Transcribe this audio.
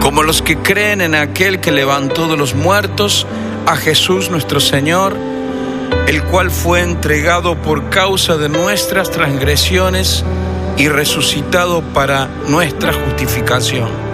como los que creen en aquel que levantó de los muertos a Jesús nuestro Señor, el cual fue entregado por causa de nuestras transgresiones y resucitado para nuestra justificación.